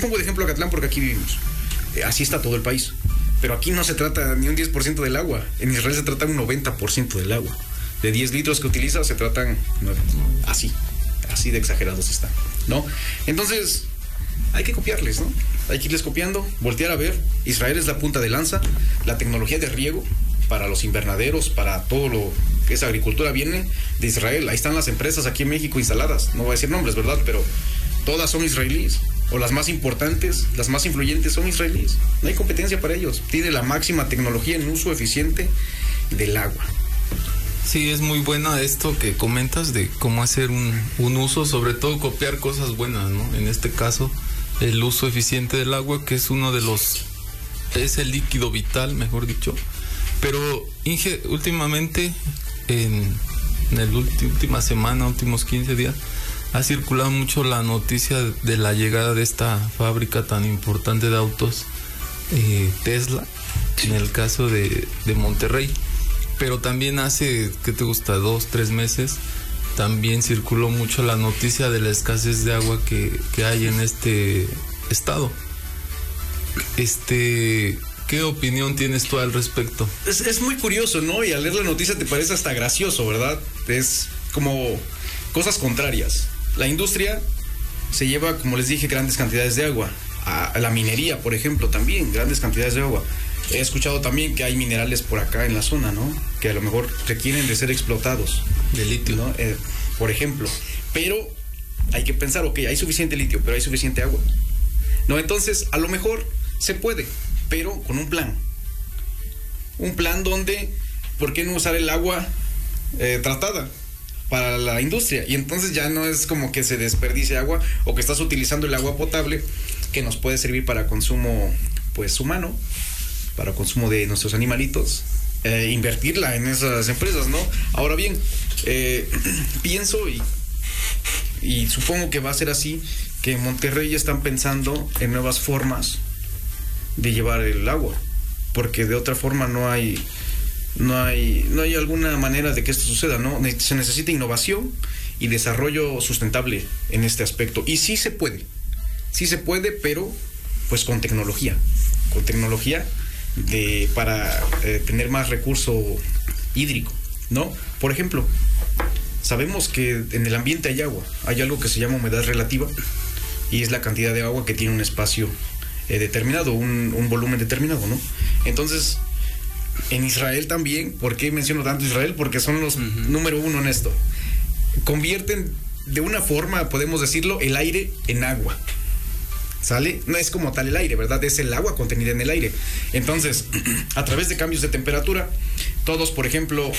pongo de ejemplo Acatlán porque aquí vivimos. Así está todo el país. Pero aquí no se trata ni un 10% del agua. En Israel se trata un 90% del agua. De 10 litros que utiliza, se tratan 9. Así de exagerados están, ¿no? Entonces, hay que copiarles, ¿no? Hay que irles copiando, voltear a ver. Israel es la punta de lanza. La tecnología de riego para los invernaderos, para todo lo que es agricultura, viene de Israel. Ahí están las empresas aquí en México instaladas. No voy a decir nombres, ¿verdad? Pero todas son israelíes. O las más importantes, las más influyentes son israelíes. No hay competencia para ellos. Tiene la máxima tecnología en uso eficiente del agua. Sí, es muy buena esto que comentas de cómo hacer un uso, sobre todo copiar cosas buenas, ¿no? En este caso, el uso eficiente del agua, que es uno de los... es el líquido vital, mejor dicho. Pero, Inge, últimamente, en la última semana, últimos 15 días, ha circulado mucho la noticia de la llegada de esta fábrica tan importante de autos, Tesla, en el caso de Monterrey. Pero también hace, ¿qué te gusta? 2-3 meses, también circuló mucho la noticia de la escasez de agua que hay en este estado. ¿Qué opinión tienes tú al respecto? Es muy curioso, ¿no? Y al leer la noticia te parece hasta gracioso, ¿verdad? Es como cosas contrarias. La industria se lleva, como les dije, grandes cantidades de agua. A la minería, por ejemplo, también grandes cantidades de agua. He escuchado también que hay minerales por acá en la zona, ¿no? Que a lo mejor requieren de ser explotados. De litio, ¿no? Por ejemplo. Pero hay que pensar, ok, hay suficiente litio, pero hay suficiente agua, ¿no? Entonces, a lo mejor se puede, pero con un plan. Un plan donde, ¿por qué no usar el agua tratada para la industria? Y entonces ya no es como que se desperdicie agua o que estás utilizando el agua potable que nos puede servir para consumo, pues, humano, para consumo de nuestros animalitos, invertirla en esas empresas, ¿no? Ahora bien, pienso y supongo que va a ser así, que en Monterrey ya están pensando en nuevas formas de llevar el agua, porque de otra forma no hay alguna manera de que esto suceda, ¿no? Se necesita innovación y desarrollo sustentable en este aspecto, y sí se puede, pero pues con tecnología para tener más recurso hídrico, ¿no? Por ejemplo, sabemos que en el ambiente hay agua, hay algo que se llama humedad relativa, y es la cantidad de agua que tiene un espacio determinado, un volumen determinado, ¿no? Entonces, en Israel también, ¿por qué menciono tanto Israel? Porque son los número uno en esto. Convierten de una forma, podemos decirlo, el aire en agua. ¿Sale? No es como tal el aire, ¿verdad? Es el agua contenida en el aire. Entonces, a través de cambios de temperatura, todos, por ejemplo,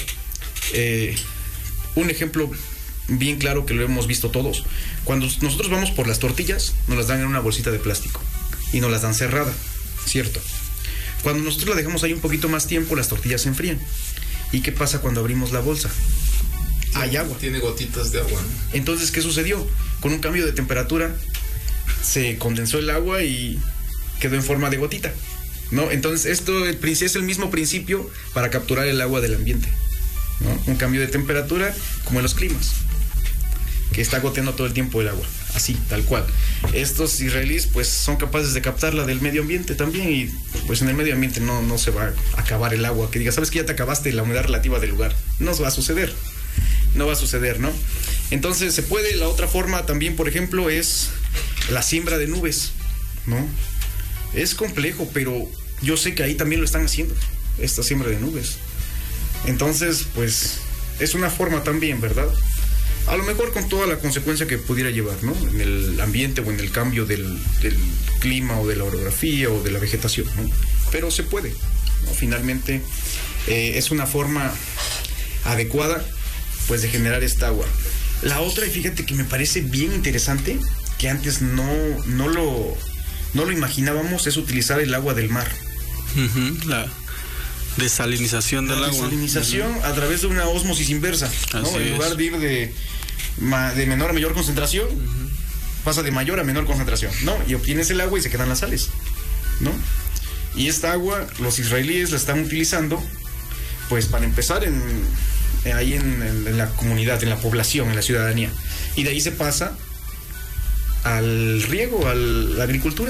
un ejemplo bien claro que lo hemos visto todos. Cuando nosotros vamos por las tortillas, nos las dan en una bolsita de plástico y nos las dan cerrada, ¿cierto? Cuando nosotros la dejamos ahí un poquito más tiempo, las tortillas se enfrían. ¿Y qué pasa cuando abrimos la bolsa? Hay agua. Tiene gotitas de agua, ¿no? Entonces, ¿qué sucedió? Con un cambio de temperatura se condensó el agua y quedó en forma de gotita, ¿no? Entonces esto es el mismo principio para capturar el agua del ambiente, ¿no? Un cambio de temperatura como en los climas, que está goteando todo el tiempo el agua, así, tal cual. Estos israelíes pues son capaces de captarla del medio ambiente también, y pues en el medio ambiente no se va a acabar el agua, que diga, sabes que ya te acabaste la humedad relativa del lugar. No va a suceder, ¿no? Entonces se puede. La otra forma también, por ejemplo, es la siembra de nubes, ¿no? Es complejo, pero yo sé que ahí también lo están haciendo, esta siembra de nubes. Entonces, pues, es una forma también, ¿verdad? A lo mejor con toda la consecuencia que pudiera llevar, ¿no? En el ambiente o en el cambio del clima o de la orografía o de la vegetación, ¿no? Pero se puede, ¿no? Finalmente, es una forma adecuada, pues, de generar esta agua. La otra, y fíjate que me parece bien interesante, que antes no lo imaginábamos, es utilizar el agua del mar. La desalinización del agua. La desalinización a través de una ósmosis inversa, ¿no? En lugar de ir de menor a mayor concentración, pasa de mayor a menor concentración, ¿no? Y obtienes el agua y se quedan las sales, ¿no? Y esta agua los israelíes la están utilizando, pues, para empezar ahí en la comunidad, en la población, en la ciudadanía. Y de ahí se pasa al riego, a la agricultura.